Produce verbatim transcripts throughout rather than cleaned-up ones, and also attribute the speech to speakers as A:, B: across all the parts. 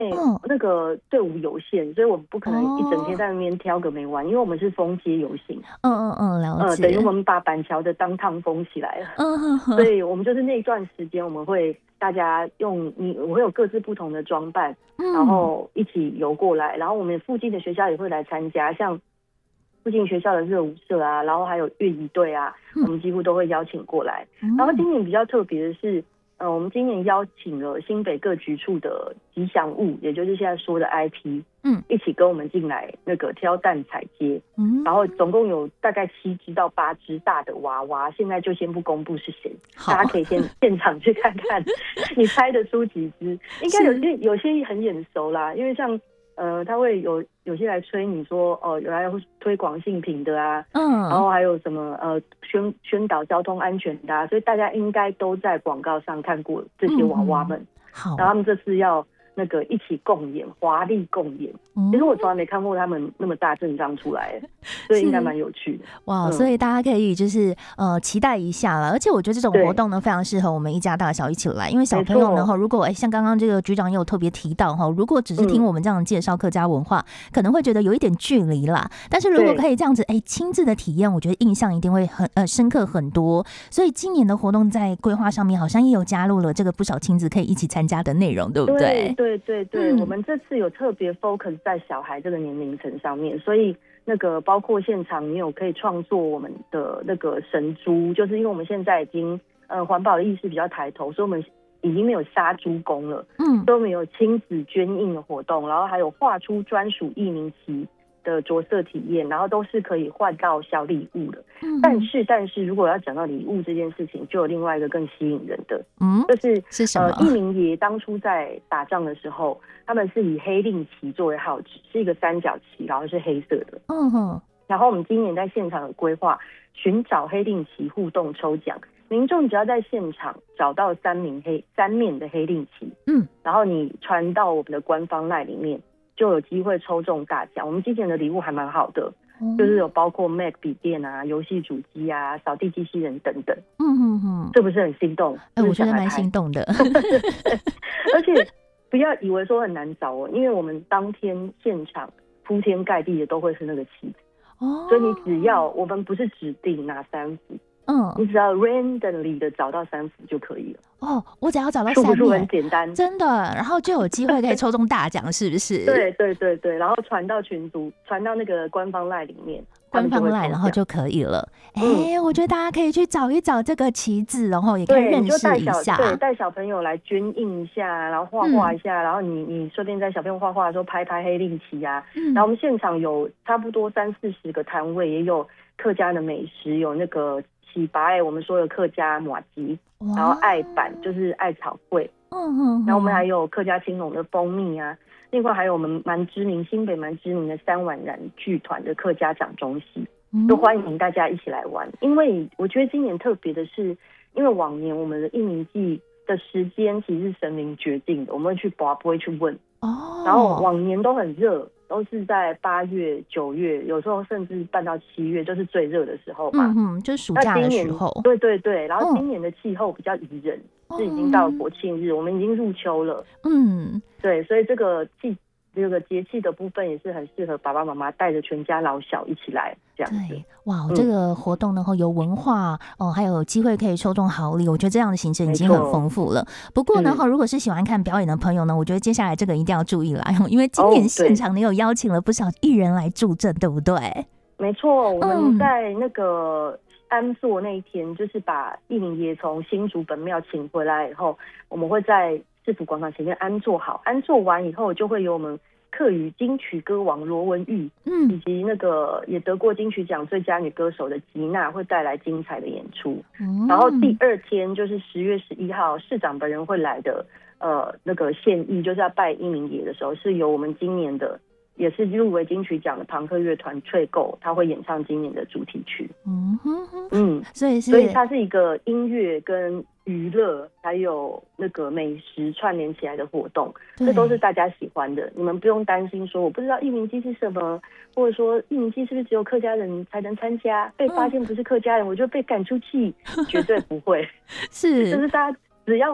A: 嗯，那个队伍有限，所以我们不可能一整天在那边挑个没完，因为我们是封街游行。
B: 嗯嗯嗯，了解。
A: 呃，等于我们把板桥的当趟封起来了。嗯哼哼。所以我们就是那一段时间，我们会大家用你，我会有各自不同的装扮，嗯、然后一起游过来，然后我们附近的学校也会来参加，像附近学校的热舞社啊，然后还有乐仪队啊，嗯、我们几乎都会邀请过来。嗯、然后今年比较特别的是。呃，我们今年邀请了新北各局处的吉祥物，也就是现在说的 I P， 嗯，一起跟我们进来那个挑担彩街，嗯，然后总共有大概七只到八只大的娃娃，现在就先不公布是谁，大家可以先现场去看看，你猜得出几只？应该有些有些很眼熟啦，因为像呃，他会有有些来催你说哦，有来推广性平的啊，嗯，然后还有什么呃宣宣导交通安全的啊，所以大家应该都在广告上看过这些娃娃们。嗯、好，然后他们这次要那个一起共演，华丽共演。嗯、其实我从来没看过他们那么大阵仗出来，所以应该蛮有趣的。
B: 哇，嗯、所以大家可以就是呃期待一下了。而且我觉得这种活动呢，非常适合我们一家大小一起来，因为小朋友呢，如果哎像刚刚这个局长也有特别提到哈，如果只是听我们这样介绍客家文化，嗯、可能会觉得有一点距离啦。但是如果可以这样子哎亲自的体验，我觉得印象一定会很呃深刻很多。所以今年的活动在规划上面好像也有加入了这个不少亲子可以一起参加的内容，对不对？
A: 对对对对，嗯、我们这次有特别 focus 在小孩这个年龄层上面，所以那个包括现场你有可以创作我们的那个神猪，就是因为我们现在已经呃环保的意识比较抬头，所以我们已经没有杀猪工了，嗯，都没有亲子捐印的活动，然后还有画出专属艺名旗的着色体验，然后都是可以换到小礼物的。嗯、但是，但是如果要讲到礼物这件事情，就有另外一个更吸引人的，嗯，就是
B: 是什么？
A: 呃，义民爷当初在打仗的时候，他们是以黑令旗作为号旨，是一个三角旗，然后是黑色的。嗯哼。然后我们今年在现场有规划寻找黑令旗互动抽奖，民众只要在现场找到三名黑三面的黑令旗，嗯，然后你传到我们的官方 LINE 里面，就有机会抽中大奖。我们今年的礼物还蛮好的，嗯、就是有包括 Mac 笔电啊、游戏主机啊、扫地机器人等等。嗯嗯嗯，这不是很心动？
B: 哎、欸，我觉得蛮心动的。
A: 而且不要以为说很难找哦，因为我们当天现场铺天盖地的都会是那个旗子。哦，所以你只要我们不是指定哪三幅，嗯，你只要 randomly 的找到三幅就可以了。
B: 哦，我只要找到三面，
A: 是不是很简单？
B: 真的，然后就有机会可以抽中大奖，是不是？
A: 对对对对，然后传到群组，传到那个官方 LINE 里面，
B: 官方 LINE 然后就可以了。哎、嗯欸，我觉得大家可以去找一找这个旗子，然后也可以认识一下。
A: 对，带小朋友来捐印一下，然后画画一下，嗯、然后你你顺便在小朋友画画的时候拍拍黑令旗啊。嗯、然后我们现场有差不多三四十个摊位，也有客家的美食，有那个喜白，我们说的客家麻糬。然后爱板就是艾草粿，嗯嗯，然后我们还有客家青龙的蜂蜜啊，另外还有我们蛮知名新北蛮知名的三碗然剧团的客家掌中戏，都欢迎大家一起来玩。因为我觉得今年特别的是，因为往年我们的印尼季的时间其实是神明决定的，我们会去拔不会去问哦，然后往年都很热。都是在八月、九月，有时候甚至办到七月，就是最热的时候嘛。
B: 嗯嗯，就是暑假的时候。
A: 对对对，然后今年的气候比较宜人，哦、是已经到了国庆日，我们已经入秋了。嗯，对，所以这个季这个节气的部分也是很适合爸爸妈妈带着全家老小一起来这样子。
B: 对，哇，嗯、这个活动呢，有文化哦，还有机会可以抽中好礼，我觉得这样的行程已经很丰富了。不过呢，嗯、如果是喜欢看表演的朋友呢，我觉得接下来这个一定要注意啦，因为今年现场你有邀请了不少艺人来助阵，对不对？
A: 没错，我们在那个安座那一天，嗯、就是把艺名爷从新竹本庙请回来以后，我们会在市府广场前面安坐好，安坐完以后就会有我们客语金曲歌王罗文玉，嗯，以及那个也得过金曲奖最佳女歌手的吉娜会带来精彩的演出。嗯、然后第二天就是十月十一号，市长本人会来的，呃，那个献艺就是要拜一名爷的时候，是由我们今年的也是入围金曲奖的朋克乐团翠构，他会演唱今年的主题曲。嗯哼哼，嗯，所以是所以它是一个音乐跟娱乐还有那个美食串联起来的活动，这都是大家喜欢的。你们不用担心说我不知道艺名祭是什么，或者说艺名祭是不是只有客家人才能参加，被发现不是客家人、嗯、我就被赶出去，绝对不会。是，就是大家只要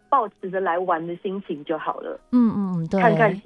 A: 抱持着来玩的心情就好了。
B: 嗯嗯，对，
A: 看看